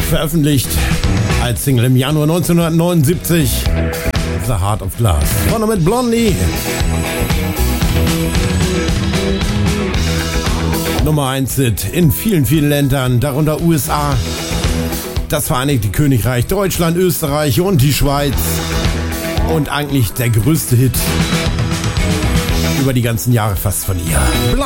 Veröffentlicht als Single im Januar 1979. The Heart of Glass. Vorne mit Blondie. Nummer 1 Hit in vielen, vielen Ländern, darunter USA, das Vereinigte Königreich, Deutschland, Österreich und die Schweiz. Und eigentlich der größte Hit über die ganzen Jahre fast von ihr. Blondie.